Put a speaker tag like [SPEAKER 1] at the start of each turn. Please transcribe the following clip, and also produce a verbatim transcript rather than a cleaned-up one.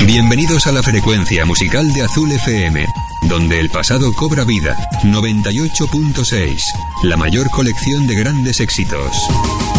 [SPEAKER 1] Bienvenidos a la frecuencia musical de Azul F M, donde el pasado cobra vida. noventa y ocho punto seis, la mayor colección de grandes éxitos.